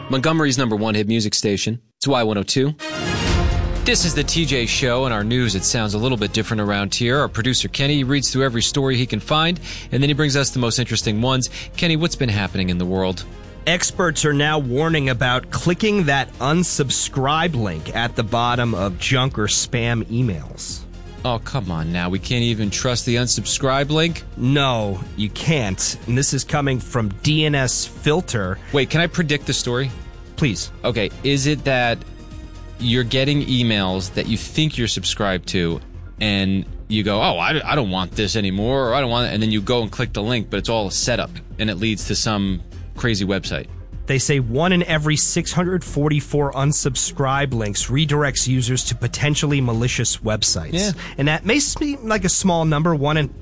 Montgomery's #1 hit music station. It's Y102. This is the TJ Show. In our news, it sounds a little bit different around here. Our producer, Kenny, reads through every story he can find, and then he brings us the most interesting ones. Kenny, what's been happening in the world? Experts are now warning about clicking that unsubscribe link at the bottom of junk or spam emails. Oh, come on now. We can't even trust the unsubscribe link? No, you can't. And this is coming from DNS Filter. Wait, can I predict the story? Please. Okay, is it that you're getting emails that you think you're subscribed to, and you go, oh, I don't want this anymore, or I don't want it, and then you go and click the link, but it's all a setup, and it leads to some crazy website? They say 1 in every 644 unsubscribe links redirects users to potentially malicious websites. Yeah. And that may seem like a small number, 1 in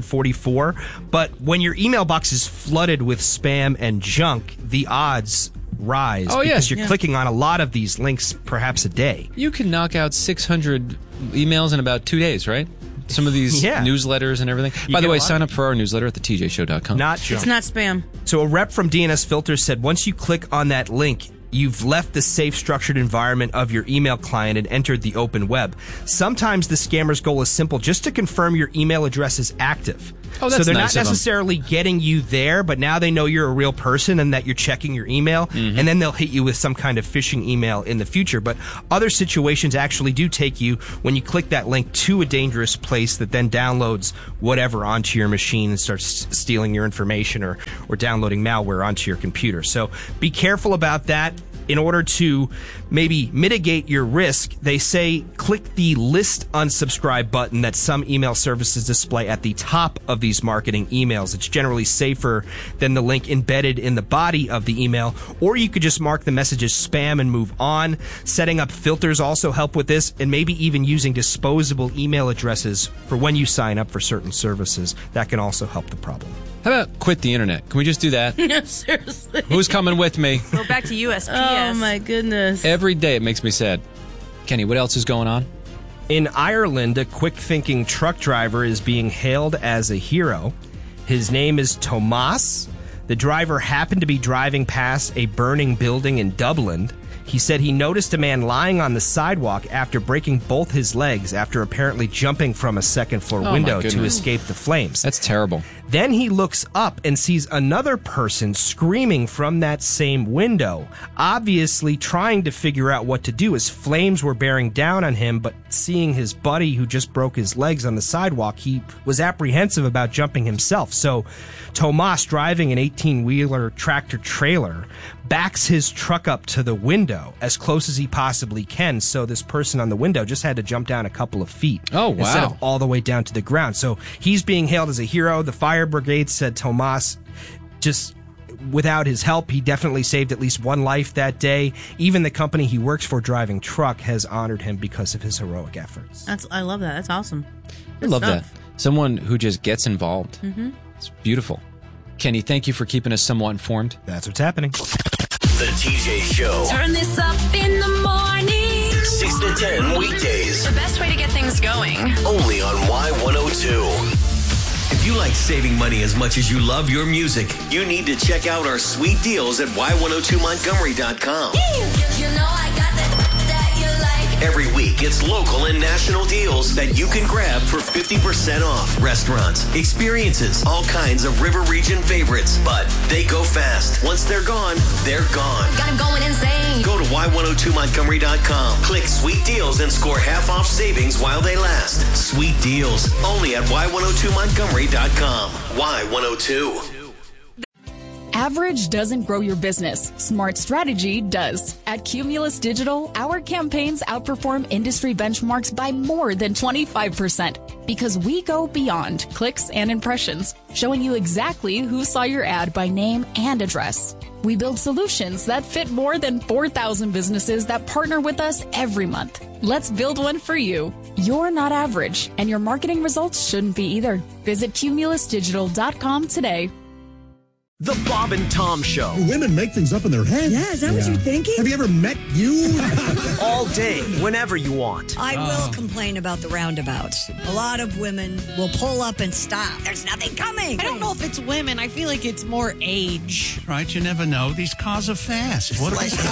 644, but when your email box is flooded with spam and junk, the odds rise because you're clicking on a lot of these links perhaps a day. You can knock out 600 emails in about 2 days, right? Some of these newsletters and everything. By the way, sign up for our newsletter at thetjshow.com. Not junk. It's not spam. So a rep from DNS Filter said once you click on that link, you've left the safe, structured environment of your email client and entered the open web. Sometimes the scammer's goal is simple, just to confirm your email address is active. Oh, that's so they're nice not necessarily getting you there, but now they know you're a real person and that you're checking your email, and then they'll hit you with some kind of phishing email in the future. But other situations actually do take you, when you click that link, to a dangerous place that then downloads whatever onto your machine and starts stealing your information or downloading malware onto your computer. So be careful about that. In order to maybe mitigate your risk, they say click the list unsubscribe button that some email services display at the top of these marketing emails. It's generally safer than the link embedded in the body of the email, or you could just mark the message as spam and move on. Setting up filters also help with this, and maybe even using disposable email addresses for when you sign up for certain services. That can also help the problem. How about quit the internet? Can we just do that? No, seriously. Who's coming with me? Go back to USPS. Oh, my goodness. Every day it makes me sad. Kenny, what else is going on? In Ireland, a quick-thinking truck driver is being hailed as a hero. His name is Tomas. The driver happened to be driving past a burning building in Dublin. He said he noticed a man lying on the sidewalk after breaking both his legs after apparently jumping from a second-floor window to escape the flames. That's terrible. Then he looks up and sees another person screaming from that same window, obviously trying to figure out what to do as flames were bearing down on him, but seeing his buddy who just broke his legs on the sidewalk, he was apprehensive about jumping himself. So Tomas, driving an 18-wheeler tractor-trailer, backs his truck up to the window as close as he possibly can, so this person on the window just had to jump down a couple of feet. Oh, wow. Instead of all the way down to the ground. So he's being hailed as a hero. The fire brigade said Tomas, just without his help, he definitely saved at least one life that day. Even the company he works for, Driving Truck, has honored him because of his heroic efforts. I love that. That's awesome. I love that. Someone who just gets involved. Mm-hmm. It's beautiful. Kenny, thank you for keeping us somewhat informed. That's what's happening. The TJ Show. Turn this up in the morning. 6 to 10 weekdays. The best way to get things going. Only on Y102. If you like saving money as much as you love your music, you need to check out our sweet deals at Y102Montgomery.com. You know I got that you like. Every week, it's local and national deals that you can grab for 50% off. Restaurants, experiences, all kinds of River Region favorites. But they go fast. Once they're gone, they're gone. Got them going insane. Go to Y102Montgomery.com. Click Sweet Deals and score half off savings while they last. Sweet Deals, only at Y102Montgomery.com. Y102. Average doesn't grow your business. Smart strategy does. At Cumulus Digital, our campaigns outperform industry benchmarks by more than 25% because we go beyond clicks and impressions, showing you exactly who saw your ad by name and address. We build solutions that fit more than 4,000 businesses that partner with us every month. Let's build one for you. You're not average, and your marketing results shouldn't be either. Visit cumulusdigital.com today. The Bob and Tom Show. Women make things up in their heads. Yeah, is that what you're thinking? Have you ever met you? All day, whenever you want. I will complain about the roundabouts. A lot of women will pull up and stop. There's nothing coming. I don't know if it's women. I feel like it's more age. Right, you never know. These cars are fast. What they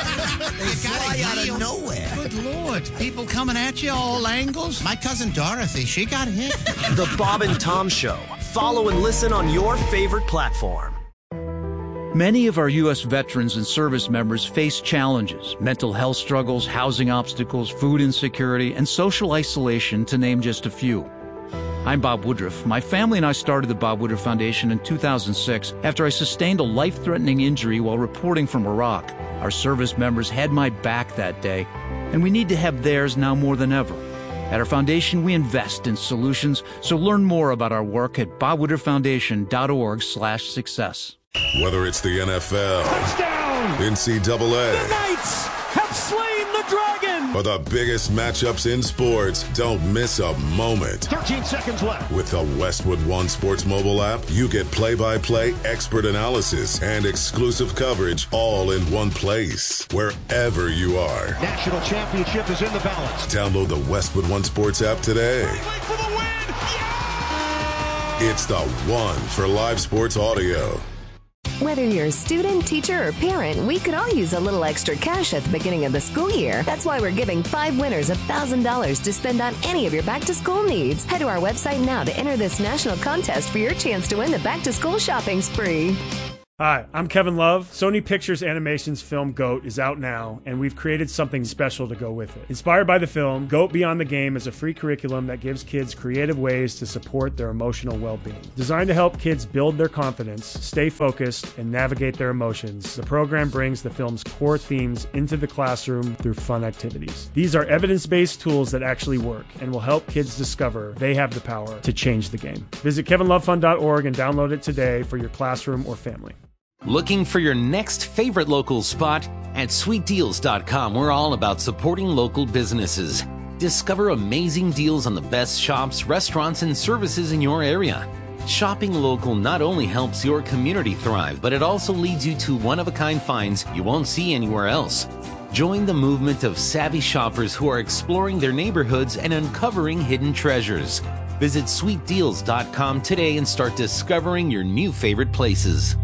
fly out of nowhere. Good Lord. People coming at you all angles. My cousin Dorothy, she got hit. The Bob and Tom Show. Follow and listen on your favorite platform. Many of our U.S. veterans and service members face challenges, mental health struggles, housing obstacles, food insecurity, and social isolation, to name just a few. I'm Bob Woodruff. My family and I started the Bob Woodruff Foundation in 2006 after I sustained a life-threatening injury while reporting from Iraq. Our service members had my back that day, and we need to have theirs now more than ever. At our foundation, we invest in solutions, so learn more about our work at bobwoodrufffoundation.org/success. Whether it's the NFL, touchdown, NCAA, the Knights have slain the Dragon, or the biggest matchups in sports, don't miss a moment. 13 seconds left. With the Westwood One Sports mobile app, you get play-by-play expert analysis and exclusive coverage all in one place, wherever you are. National championship is in the balance. Download the Westwood One Sports app today. For the win. Yeah! It's the one for live sports audio. Whether you're a student, teacher, or parent, we could all use a little extra cash at the beginning of the school year. That's why we're giving 5 winners $1,000 to spend on any of your back-to-school needs. Head to our website now to enter this national contest for your chance to win the back-to-school shopping spree. Hi, I'm Kevin Love. Sony Pictures Animation's film GOAT is out now, and we've created something special to go with it. Inspired by the film, GOAT Beyond the Game is a free curriculum that gives kids creative ways to support their emotional well-being. Designed to help kids build their confidence, stay focused, and navigate their emotions, the program brings the film's core themes into the classroom through fun activities. These are evidence-based tools that actually work and will help kids discover they have the power to change the game. Visit kevinlovefund.org and download it today for your classroom or family. Looking for your next favorite local spot? At sweetdeals.com, we're all about supporting local businesses. Discover amazing deals on the best shops, restaurants, and services in your area. Shopping local not only helps your community thrive, but it also leads you to one-of-a-kind finds you won't see anywhere else. Join the movement of savvy shoppers who are exploring their neighborhoods and uncovering hidden treasures. Visit sweetdeals.com today and start discovering your new favorite places.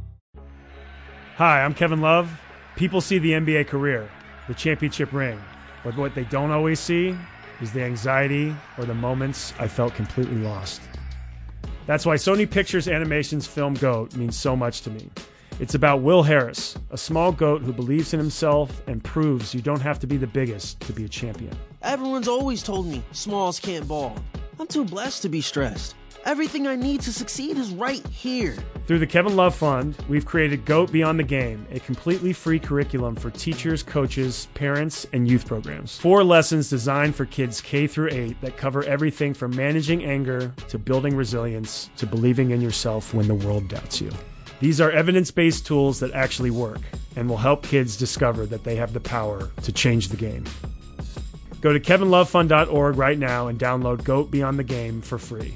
Hi, I'm Kevin Love. People see the NBA career, the championship ring, but what they don't always see is the anxiety or the moments I felt completely lost. That's why Sony Pictures Animation's film GOAT means so much to me. It's about Will Harris, a small goat who believes in himself and proves you don't have to be the biggest to be a champion. Everyone's always told me smalls can't ball. I'm too blessed to be stressed. Everything I need to succeed is right here. Through the Kevin Love Fund, we've created GOAT Beyond the Game, a completely free curriculum for teachers, coaches, parents, and youth programs. 4 lessons designed for kids K through 8 that cover everything from managing anger to building resilience to believing in yourself when the world doubts you. These are evidence-based tools that actually work and will help kids discover that they have the power to change the game. Go to kevinlovefund.org right now and download GOAT Beyond the Game for free.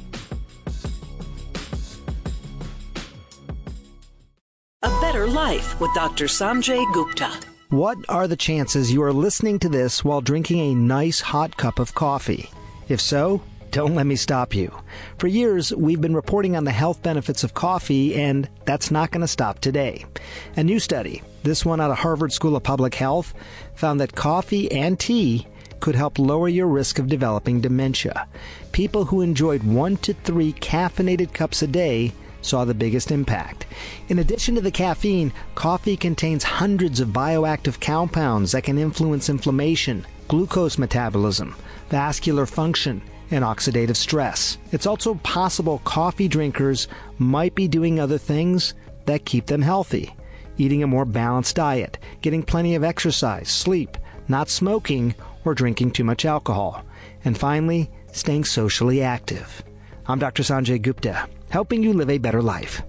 A Better Life with Dr. Sanjay Gupta. What are the chances you are listening to this while drinking a nice hot cup of coffee? If so, don't let me stop you. For years, we've been reporting on the health benefits of coffee, and that's not going to stop today. A new study, this one out of Harvard School of Public Health, found that coffee and tea could help lower your risk of developing dementia. People who enjoyed 1 to 3 caffeinated cups a day saw the biggest impact. In addition to the caffeine, coffee contains hundreds of bioactive compounds that can influence inflammation, glucose metabolism, vascular function, and oxidative stress. It's also possible coffee drinkers might be doing other things that keep them healthy. Eating a more balanced diet, getting plenty of exercise, sleep, not smoking, or drinking too much alcohol. And finally, staying socially active. I'm Dr. Sanjay Gupta, helping you live a better life.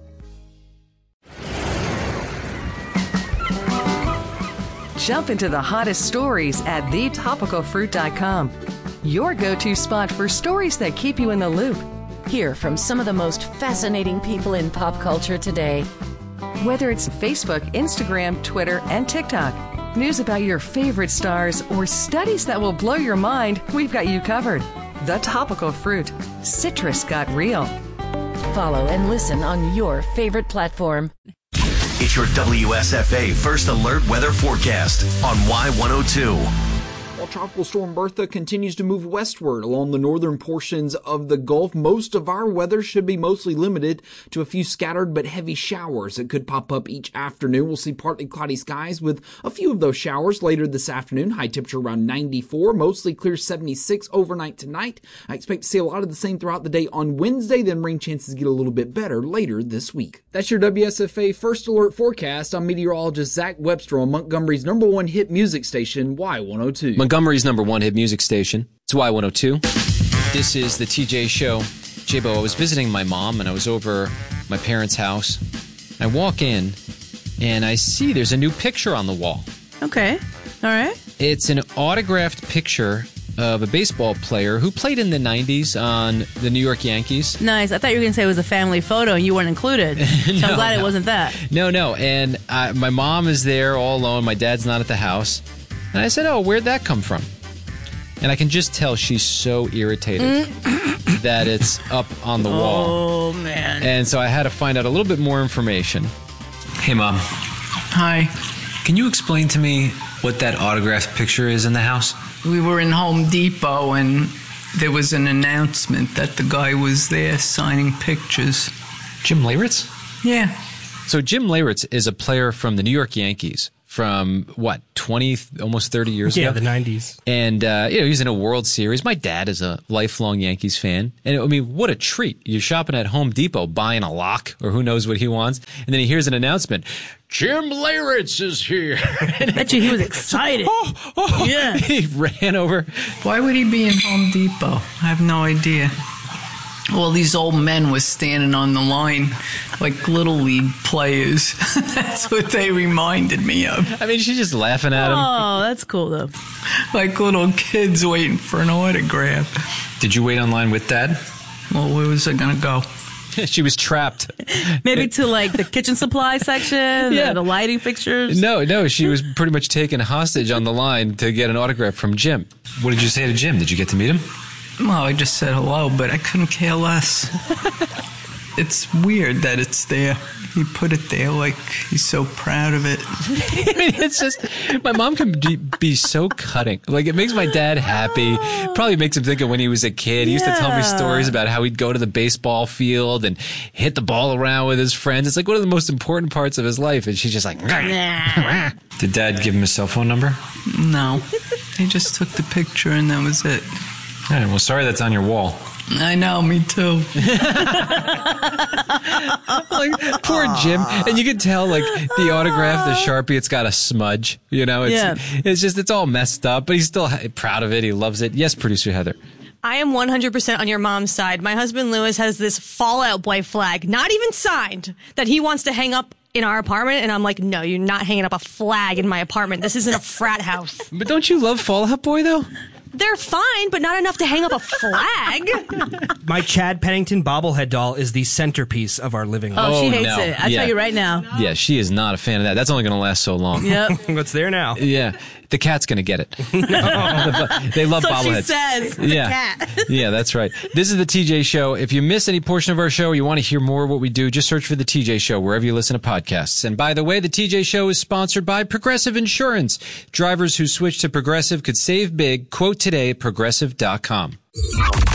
Jump into the hottest stories at thetopicalfruit.com. Your go-to spot for stories that keep you in the loop. Hear from some of the most fascinating people in pop culture today. Whether it's Facebook, Instagram, Twitter, and TikTok, news about your favorite stars, or studies that will blow your mind, we've got you covered. The Topical Fruit. Citrus got real. Follow and listen on your favorite platform. It's your WSFA First Alert Weather Forecast on Y102. While Tropical Storm Bertha continues to move westward along the northern portions of the Gulf, most of our weather should be mostly limited to a few scattered but heavy showers that could pop up each afternoon. We'll see partly cloudy skies with a few of those showers later this afternoon. High temperature around 94, mostly clear 76 overnight tonight. I expect to see a lot of the same throughout the day on Wednesday, then rain chances get a little bit better later this week. That's your WSFA First Alert Forecast. I'm meteorologist Zach Webster on Montgomery's #1 hit music station, Y102. Montgomery's #1 hit music station. It's Y102. This is the TJ Show. J-Bo, I was visiting my mom, and I was over my parents' house. I walk in, and I see there's a new picture on the wall. Okay. All right. It's an autographed picture of a baseball player who played in the 90s on the New York Yankees. Nice. I thought you were going to say it was a family photo and you weren't included. So I'm glad it wasn't that. No. And my mom is there all alone. My dad's not at the house. And I said, oh, where'd that come from? And I can just tell she's so irritated that it's up on the wall. Oh, man. And so I had to find out a little bit more information. Hey, Mom. Hi. Can you explain to me what that autographed picture is in the house? We were in Home Depot and there was an announcement that the guy was there signing pictures. Jim Leyritz? Yeah. So Jim Leyritz is a player from the New York Yankees from, 20, almost 30 years ago? Yeah, the 90s. And, he's in a World Series. My dad is a lifelong Yankees fan. And, what a treat. You're shopping at Home Depot buying a lock or who knows what he wants. And then he hears an announcement. Jim Leyritz is here. I bet you he was excited. Yeah. He ran over. Why would he be in Home Depot? I have no idea. All these old men were standing on the line like Little League players. That's what they reminded me of. She's just laughing at him. Oh, that's cool, though. Like little kids waiting for an autograph. Did you wait online with Dad? Well, where was I going to go? She was trapped. Maybe to the kitchen supply section, the lighting fixtures. No, she was pretty much taken hostage on the line to get an autograph from Jim. What did you say to Jim? Did you get to meet him? Well, I just said hello, but I couldn't care less. It's weird that it's there. He put it there like he's so proud of it. It's just, my mom can be so cutting. It makes my dad happy. Probably makes him think of when he was a kid. He used to tell me stories about how he'd go to the baseball field and hit the ball around with his friends. It's one of the most important parts of his life. And she's just like, nah. Did Dad give him his cell phone number? No. He just took the picture and that was it. All right, well, sorry that's on your wall. I know, me too. Poor Jim. And you can tell, the autograph, the Sharpie, it's got a smudge. It's all messed up, but he's still proud of it. He loves it. Yes, Producer Heather. I am 100% on your mom's side. My husband, Lewis, has this Fall Out Boy flag, not even signed, that he wants to hang up in our apartment. And I'm like, no, you're not hanging up a flag in my apartment. This isn't a frat house. But don't you love Fall Out Boy, though? They're fine, but not enough to hang up a flag. My Chad Pennington bobblehead doll is the centerpiece of our living room. Oh, she hates it. I tell you right now. Yeah, she is not a fan of that. That's only going to last so long. Yep. What's there now? Yeah. The cat's going to get it. They love bobbleheads. She says, the cat. Yeah, that's right. This is the TJ Show. If you miss any portion of our show or you want to hear more of what we do, just search for the TJ Show wherever you listen to podcasts. And by the way, the TJ Show is sponsored by Progressive Insurance. Drivers who switch to Progressive could save big. Quote today at progressive.com.